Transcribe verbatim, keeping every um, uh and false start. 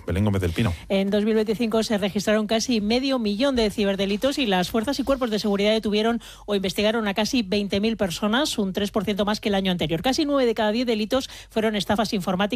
Belén Gómez del Pino. En dos mil veinticinco se registraron casi medio millón de ciberdelitos y las fuerzas y cuerpos de seguridad detuvieron o investigaron a casi veinte mil personas, un tres por ciento más que el año anterior. Casi nueve de cada diez delitos fueron estafas informáticas.